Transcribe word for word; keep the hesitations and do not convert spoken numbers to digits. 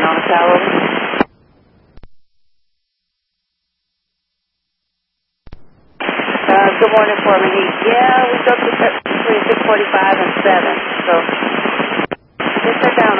on the tower. Uh, good morning, Foreman Heat. Yeah, we go to between six forty-five and seven, so just shut down